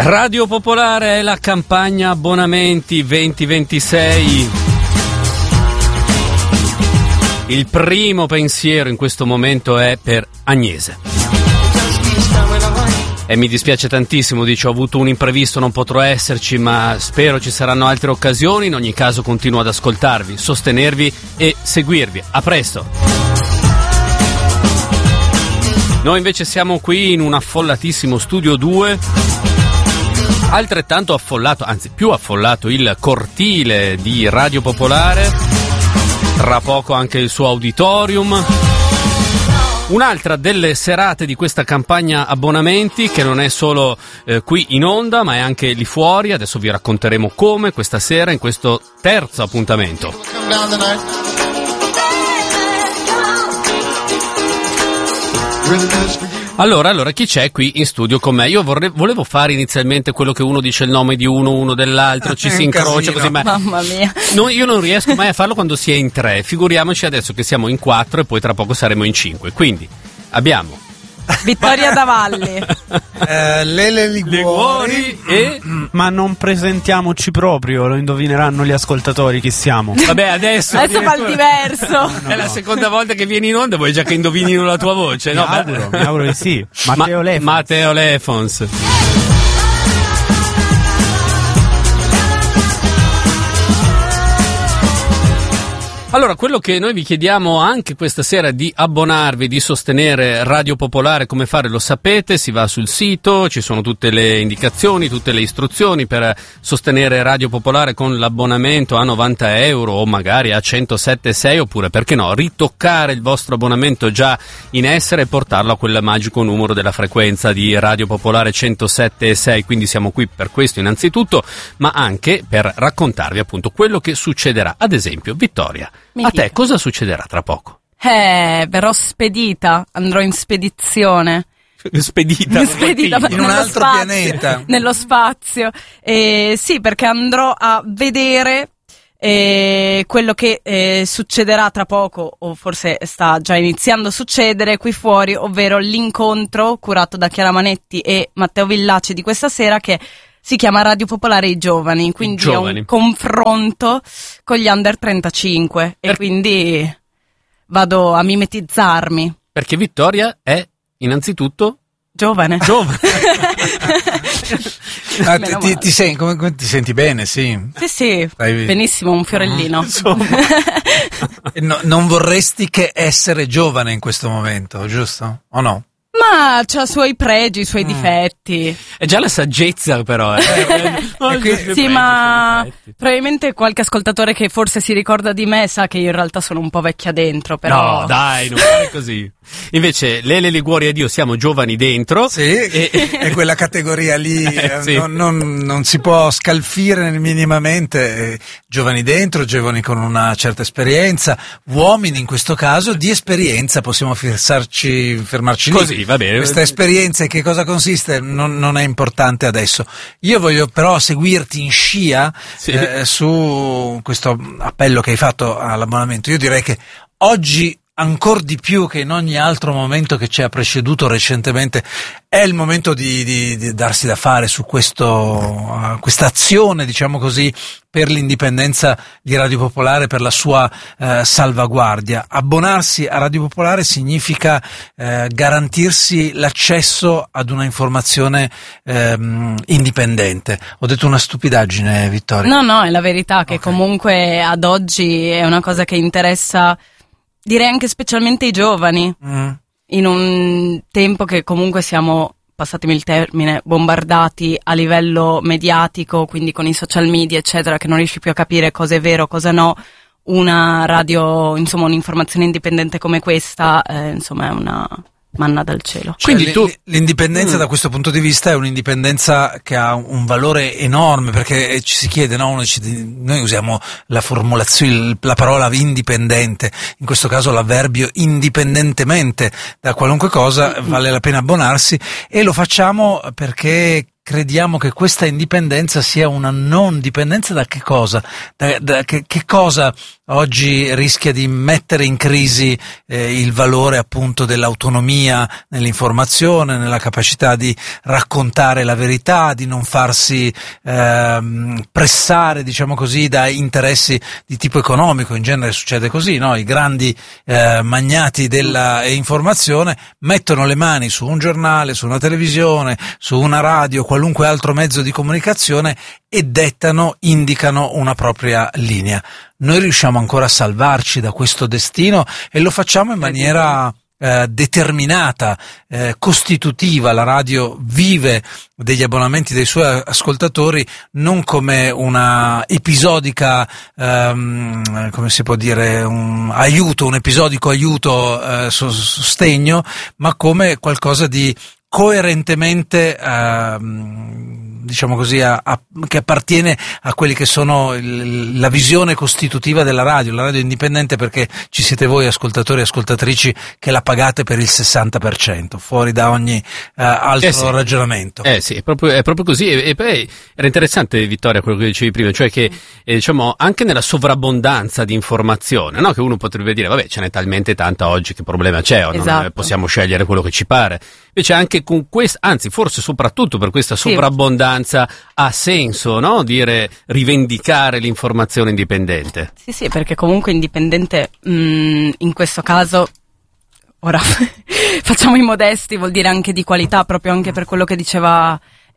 Radio Popolare è la campagna abbonamenti 2026. Il primo pensiero in questo momento è per Agnese. E mi dispiace tantissimo, dice, ho avuto un imprevisto, non potrò esserci, ma spero ci saranno altre occasioni. In ogni caso continuo ad ascoltarvi, sostenervi e seguirvi. A presto! Noi invece siamo qui in un affollatissimo Studio 2, altrettanto affollato, anzi più affollato, il cortile di Radio Popolare, tra poco anche il suo auditorium. Un'altra delle serate di questa campagna abbonamenti, che non è solo qui in onda, ma è anche lì fuori. Adesso vi racconteremo come questa sera in questo terzo appuntamento. Allora, chi c'è qui in studio con me? Io volevo fare inizialmente quello che uno dice il nome di uno dell'altro, ci si incrocia così, ma mamma mia. No, io non riesco mai a farlo quando si è in 3, figuriamoci adesso che siamo in 4 e poi tra poco saremo in 5. Quindi abbiamo Vittoria Davalli, Lele Liguori e... Ma non presentiamoci proprio, lo indovineranno gli ascoltatori chi siamo. Vabbè, adesso fa il diverso. È la seconda volta che vieni in onda, vuoi già che indovinino la tua voce, no? Mi auguro di sì. Matteo Lefons. Allora, quello che noi vi chiediamo anche questa sera è di abbonarvi, di sostenere Radio Popolare. Come fare lo sapete, si va sul sito, ci sono tutte le indicazioni, tutte le istruzioni per sostenere Radio Popolare con l'abbonamento a 90 euro o magari a 107,6, oppure, perché no, ritoccare il vostro abbonamento già in essere e portarlo a quel magico numero della frequenza di Radio Popolare 107,6. Quindi siamo qui per questo innanzitutto, ma anche per raccontarvi appunto quello che succederà. Ad esempio, Vittoria, a te cosa succederà tra poco? Verrò spedita, andrò in spedizione. Spedita in un altro pianeta. Nello spazio. Sì, perché andrò a vedere quello che succederà tra poco, o forse sta già iniziando a succedere qui fuori, ovvero l'incontro curato da Chiara Manetti e Matteo Villaci di questa sera, che si chiama Radio Popolare I Giovani, quindi è un confronto con gli under 35 e quindi vado a mimetizzarmi. Perché Vittoria è innanzitutto giovane. Come ti senti bene, sì? Sì, benissimo, un fiorellino. Non vorresti che essere giovane in questo momento, giusto? O no? Ma c'ha suoi pregi, i suoi difetti. È già la saggezza, però. Sì, ma probabilmente qualche ascoltatore che forse si ricorda di me sa che io in realtà sono un po' vecchia dentro, però... No, dai, non fare così. Invece, Lele Liguori ed io siamo giovani dentro. Sì, è quella categoria lì, sì. non si può scalfire minimamente. Giovani dentro, giovani con una certa esperienza, uomini in questo caso di esperienza, possiamo fermarci lì. Così, va bene. Questa esperienza, in che cosa consiste, non è importante adesso. Io voglio però seguirti in scia, sì, su questo appello che hai fatto all'abbonamento. Io direi che oggi, ancor di più che in ogni altro momento che ci ha preceduto recentemente, è il momento di darsi da fare su questa azione, diciamo così, per l'indipendenza di Radio Popolare, per la sua salvaguardia. Abbonarsi a Radio Popolare significa garantirsi l'accesso ad una informazione indipendente. Ho detto una stupidaggine, Vittoria? No, è la verità che comunque ad oggi è una cosa che interessa, direi anche specialmente i giovani, in un tempo che comunque siamo, passatemi il termine, bombardati a livello mediatico, quindi con i social media eccetera, che non riesci più a capire cosa è vero, cosa no. Una radio, insomma un'informazione indipendente come questa, insomma è una manna dal cielo. Quindi l'indipendenza da questo punto di vista è un'indipendenza che ha un valore enorme, perché ci si chiede, no? Noi usiamo la formulazione, la parola indipendente, in questo caso l'avverbio indipendentemente da qualunque cosa, vale la pena abbonarsi, e lo facciamo perché crediamo che questa indipendenza sia una non dipendenza da che cosa? Che cosa oggi rischia di mettere in crisi il valore appunto dell'autonomia nell'informazione, nella capacità di raccontare la verità, di non farsi pressare, diciamo così, da interessi di tipo economico. In genere succede così, no? I grandi magnati della informazione mettono le mani su un giornale, su una televisione, su una radio, qualunque altro mezzo di comunicazione e indicano una propria linea. Noi riusciamo ancora a salvarci da questo destino e lo facciamo in maniera determinata, costitutiva. La radio vive degli abbonamenti dei suoi ascoltatori non come una episodica, come si può dire, un episodico aiuto, sostegno, ma come qualcosa di coerentemente diciamo così che appartiene a quelli che sono la visione costitutiva della radio. La radio è indipendente perché ci siete voi ascoltatori e ascoltatrici che la pagate per il 60%, fuori da ogni altro ragionamento. Sì, è proprio così. E poi era interessante, Vittoria, quello che dicevi prima, cioè che diciamo anche nella sovrabbondanza di informazione, no? Che uno potrebbe dire vabbè, ce n'è talmente tanta oggi, che problema c'è, o esatto. Non possiamo scegliere quello che ci pare. Invece anche con questa, anzi forse soprattutto per questa sovrabbondanza ha senso, no? Rivendicare l'informazione indipendente. Sì, perché comunque indipendente in questo caso, ora facciamo i modesti, vuol dire anche di qualità, proprio anche per quello che diceva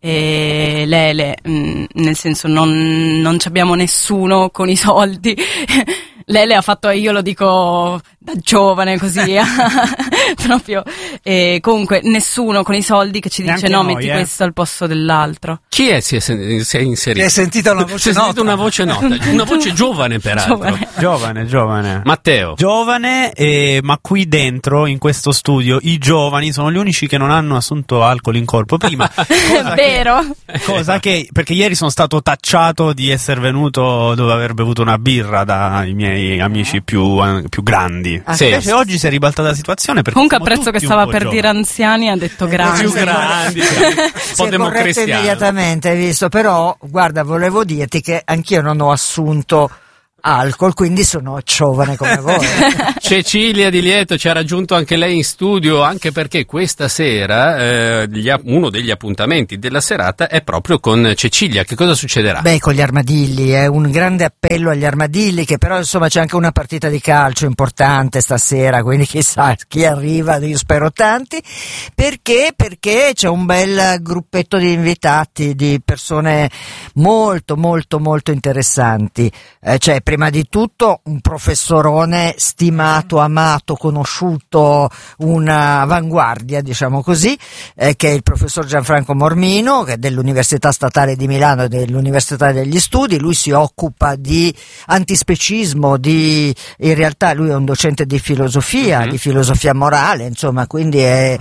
Lele, nel senso non abbiamo nessuno con i soldi. Lele ha fatto, io lo dico da giovane così, proprio, comunque nessuno con i soldi che ci dice no, metti questo al posto dell'altro. Chi è si è inserito? Si è sentita una voce nota. Una voce nota, una voce giovane peraltro. Giovane. Matteo. Giovane, ma qui dentro, in questo studio, i giovani sono gli unici che non hanno assunto alcol in corpo prima. Vero? Cosa che, perché ieri sono stato tacciato di essere venuto dove aver bevuto una birra dai miei amici più grandi. Sì. Invece oggi si è ribaltata la situazione, perché comunque apprezzo che stava per dire anziani, ha detto grandi. Più grandi, un po' democristiano. Immediatamente, hai visto, però guarda, volevo dirti che anch'io non ho assunto alcol, quindi sono giovane come voi. Cecilia Di Lieto ci ha raggiunto anche lei in studio, anche perché questa sera uno degli appuntamenti della serata è proprio con Cecilia. Che cosa succederà? Beh, con gli armadilli, è un grande appello agli armadilli, che però insomma c'è anche una partita di calcio importante stasera, quindi chissà chi arriva, io spero tanti, perché c'è un bel gruppetto di invitati, di persone molto molto molto interessanti. C'è prima di tutto un professorone stimato, amato, conosciuto, un'avanguardia, diciamo così, che è il professor Gianfranco Mormino, che è dell'Università Statale di Milano e dell'Università degli Studi. Lui si occupa di antispecismo, in realtà lui è un docente di filosofia, di filosofia morale, insomma, quindi è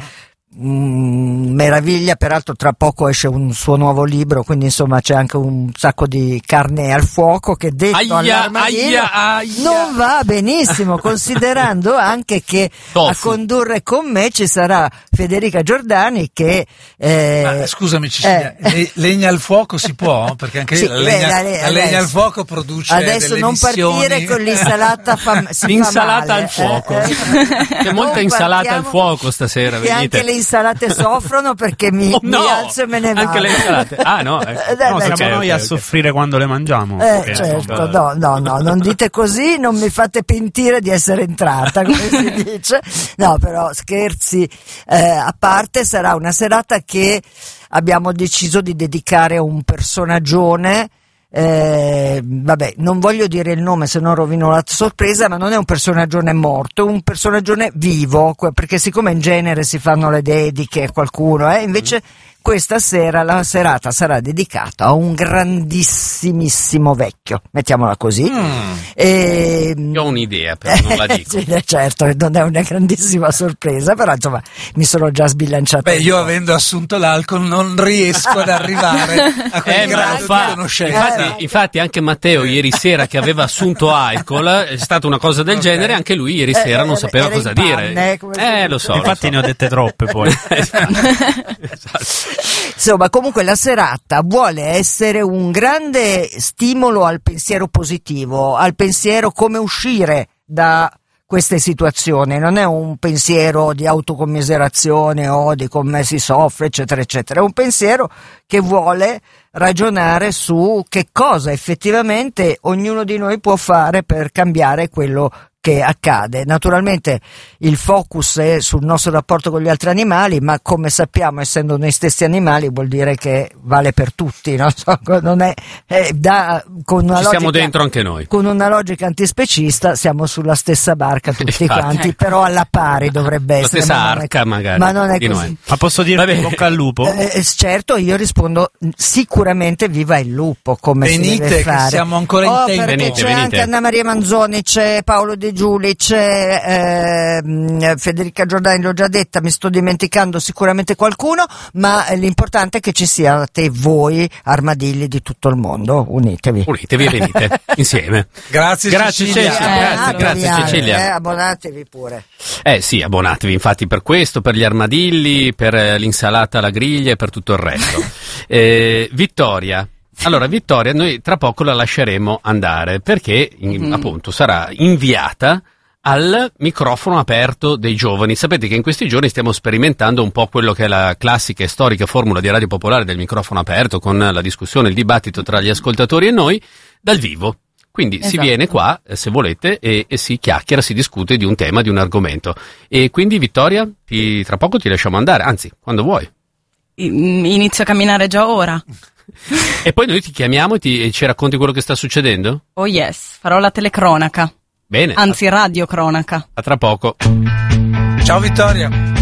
meraviglia. Peraltro tra poco esce un suo nuovo libro, quindi insomma c'è anche un sacco di carne al fuoco, che detto all'armadillo non va benissimo, considerando anche che a condurre con me ci sarà Federica Giordani, che scusami Cecilia, legna al fuoco si può? Perché anche sì, la legna al fuoco produce adesso delle non emissioni. Partire con l'insalata l'insalata al fuoco. C'è molta insalata al fuoco stasera, e venite. anche le insalate soffrono, perché mi alzo e me ne vado. Anche le insalate. Siamo noi a soffrire quando le mangiamo. Certo, no, non dite così, non mi fate pentire di essere entrata, come si dice. No, però scherzi a parte, sarà una serata che abbiamo deciso di dedicare a un personaggione. Vabbè, non voglio dire il nome se non rovino la sorpresa, ma non è un personaggione morto, è un personaggione vivo, perché siccome in genere si fanno le dediche a qualcuno, invece questa sera la serata sarà dedicata a un grandissimissimo vecchio, mettiamola così. Io ho un'idea, però non la dico. Sì, certo, non è una grandissima sorpresa, però insomma mi sono già sbilanciato. Beh, io avendo assunto l'alcol non riesco ad arrivare a quel grado di conoscenza. Infatti anche Matteo ieri sera, che aveva assunto alcol, è stata una cosa del genere, anche lui ieri sera non sapeva era cosa in panne, dire. Lo so. Infatti ne ho dette troppe poi. Esatto. Insomma, comunque la serata vuole essere un grande stimolo al pensiero positivo, al pensiero come uscire da queste situazioni, non è un pensiero di autocommiserazione o di come si soffre, eccetera, eccetera, è un pensiero che vuole ragionare su che cosa effettivamente ognuno di noi può fare per cambiare quello che accade. Naturalmente il focus è sul nostro rapporto con gli altri animali, ma come sappiamo, essendo noi stessi animali, vuol dire che vale per tutti, non so, non è con una ci logica, siamo dentro anche noi. Con una logica antispecista siamo sulla stessa barca tutti quanti, però alla pari dovrebbe essere. La stessa arca magari. Ma non è di così. Noi. Ma posso dirti bocca al lupo? Certo, io rispondo sicuramente viva il lupo, come si deve Venite, fare. che siamo ancora in tempo. Perché c'è anche Anna Maria Manzoni, c'è Paolo De Giuli, c'è Federica Giordani, l'ho già detta, mi sto dimenticando sicuramente qualcuno, ma l'importante è che ci siate voi armadilli di tutto il mondo, unitevi e venite insieme. Grazie Cecilia. Grazie Cecilia. Abbonatevi pure. Sì, abbonatevi infatti per questo, per gli armadilli, per l'insalata alla griglia e per tutto il resto. Vittoria. Allora, Vittoria, noi tra poco la lasceremo andare perché appunto sarà inviata al microfono aperto dei giovani. Sapete che in questi giorni stiamo sperimentando un po' quello che è la classica e storica formula di Radio Popolare del microfono aperto, con la discussione, il dibattito tra gli ascoltatori e noi dal vivo. Quindi si viene qua, se volete, e si chiacchiera, si discute di un tema, di un argomento. E quindi Vittoria, tra poco ti lasciamo andare, anzi, quando vuoi. Inizio a camminare già ora. E poi noi ti chiamiamo e ci racconti quello che sta succedendo? Oh yes, farò la telecronaca. Bene. Anzi, radiocronaca. A tra poco. Ciao Vittoria.